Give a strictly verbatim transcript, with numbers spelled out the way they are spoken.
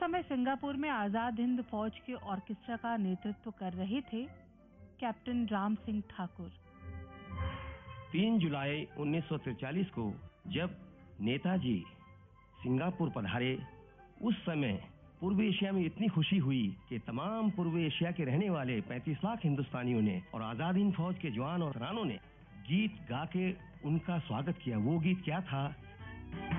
समय सिंगापुर में आजाद हिंद फौज के ऑर्केस्ट्रा का नेतृत्व कर रहे थे कैप्टन राम सिंह ठाकुर। तीन जुलाई उन्नीस सौ तैंतालीस को जब नेताजी सिंगापुर पधारे, उस समय पूर्वी एशिया में इतनी खुशी हुई कि तमाम पूर्वी एशिया के रहने वाले पैंतीस लाख हिंदुस्तानियों ने और आजाद हिंद फौज के जवान और जवानों ने गीत गा के उनका स्वागत किया। वो गीत क्या था?